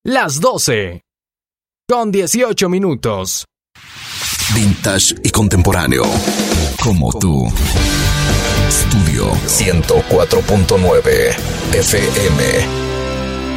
las 12 con 18 minutos. Vintage y contemporáneo, como tú. Estudio 104.9 FM.